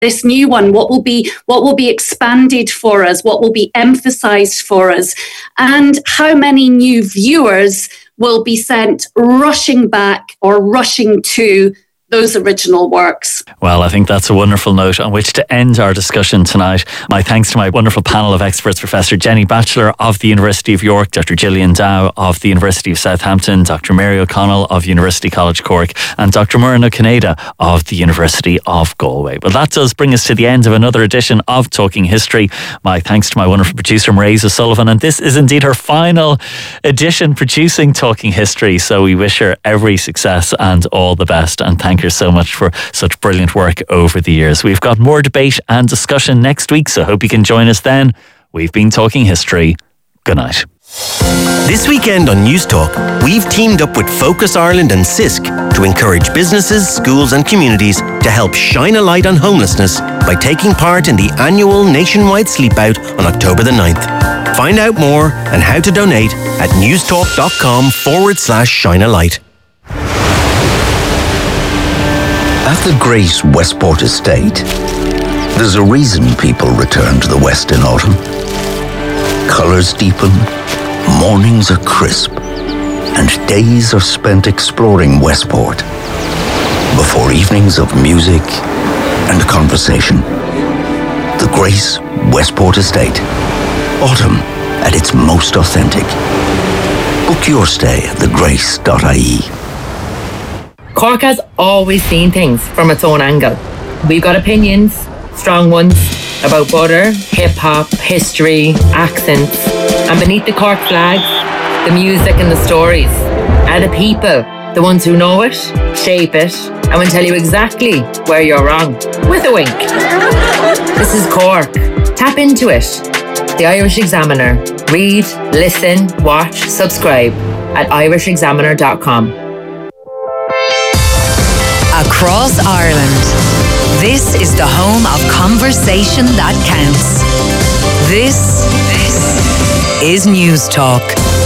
this new one, what will be expanded for us, what will be emphasized for us, and how many new viewers will be sent rushing back or rushing to those original works. Well, I think that's a wonderful note on which to end our discussion tonight. My thanks to my wonderful panel of experts, Professor Jenny Batchelor of the University of York, Dr. Gillian Dow of the University of Southampton, Dr. Mary O'Connell of University College Cork, and Dr. Muireann Ó Cinnéide of the University of Galway. Well, that does bring us to the end of another edition of Talking History. My thanks to my wonderful producer, Mairead O'Sullivan, and this is indeed her final edition producing Talking History, so we wish her every success and all the best, and thank her so much for such brilliant work over the years. We've got more debate and discussion next week, so hope you can join us then. We've been Talking History. Good night. This weekend on News Talk, we've teamed up with Focus Ireland and CISC to encourage businesses, schools and communities to help shine a light on homelessness by taking part in the annual nationwide sleep out on October the 9th. Find out more and how to donate at newstalk.com/shine-a-light. At the great Westport Estate, there's a reason people return to the West in autumn. Colours deepen, mornings are crisp, and days are spent exploring Westport before evenings of music and conversation. The great Westport Estate. Autumn at its most authentic. Book your stay at thegrace.ie. Cork has always seen things from its own angle. We've got opinions, strong ones, about butter, hip-hop, history, accents. And beneath the Cork flag, the music and the stories are the people, the ones who know it, shape it, and will tell you exactly where you're wrong, with a wink. This is Cork. Tap into it. The Irish Examiner. Read, listen, watch, subscribe at irishexaminer.com. Across Ireland, this is the home of conversation that counts. This is News Talk.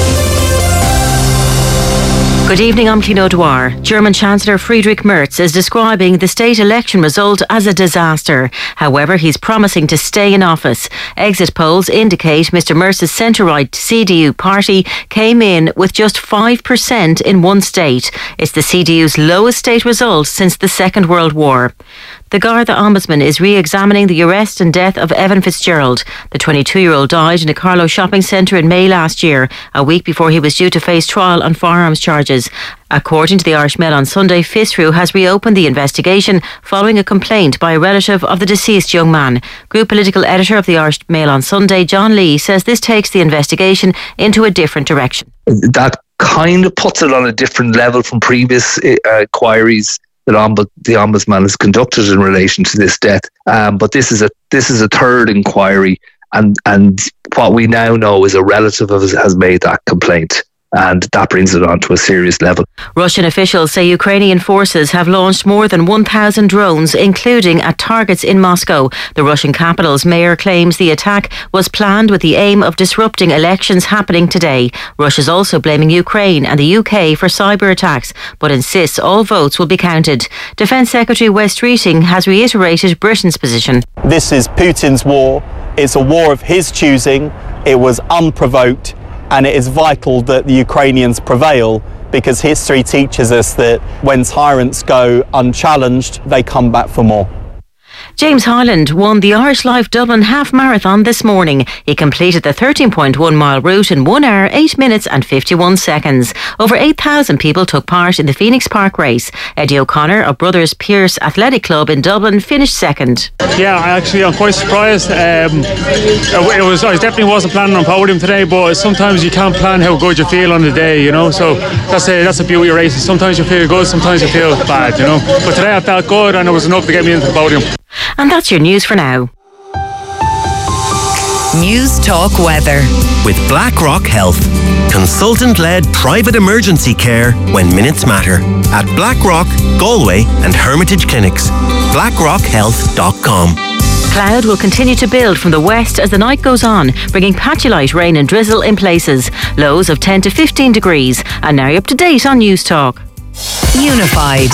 Good evening, I'm Clino Dwyer. German Chancellor Friedrich Merz is describing the state election result as a disaster. However, he's promising to stay in office. Exit polls indicate Mr. Merz's centre-right CDU party came in with just 5% in one state. It's the CDU's lowest state result since the Second World War. The Garda Ombudsman is re-examining the arrest and death of Evan Fitzgerald. The 22-year-old died in a Carlow shopping centre in May last year, a week before he was due to face trial on firearms charges. According to the Irish Mail on Sunday, FISRU has reopened the investigation following a complaint by a relative of the deceased young man. Group political editor of the Irish Mail on Sunday, John Lee, says this takes the investigation into a different direction. That kind of puts it on a different level from previous inquiries that the Ombudsman has conducted in relation to this death. But this is a third inquiry, and what we now know is a relative of us has made that complaint. And that brings it on to a serious level. Russian officials say Ukrainian forces have launched more than 1,000 drones, including at targets in Moscow. The Russian capital's mayor claims the attack was planned with the aim of disrupting elections happening today. Russia's also blaming Ukraine and the UK for cyber attacks, but insists all votes will be counted. Defence Secretary Wes Streeting has reiterated Britain's position. This is Putin's war. It's a war of his choosing. It was unprovoked. And it is vital that the Ukrainians prevail, because history teaches us that when tyrants go unchallenged, they come back for more. James Hyland won the Irish Life Dublin Half Marathon this morning. He completed the 13.1 mile route in 1 hour, 8 minutes and 51 seconds. Over 8,000 people took part in the Phoenix Park race. Eddie O'Connor of Brothers Pierce Athletic Club in Dublin finished second. Yeah, I'm quite surprised. I definitely wasn't planning on podium today, but sometimes you can't plan how good you feel on the day, you know. So that's the beauty of racing. Sometimes you feel good, sometimes you feel bad, you know. But today I felt good, and it was enough to get me into the podium. And that's your news for now. News Talk Weather. With BlackRock Health. Consultant-led private emergency care when minutes matter. At BlackRock, Galway and Hermitage Clinics. BlackRockHealth.com. Cloud will continue to build from the west as the night goes on, bringing patchy light rain and drizzle in places. Lows of 10 to 15 degrees. And now you're up to date on News Talk. Unified.